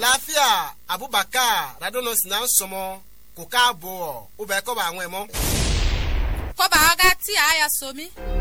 Lafia Abubakar Radono Sinan Somo Kokabo Ubeko ba àwọn ẹmọ. Ko ba aga ti aya so mi.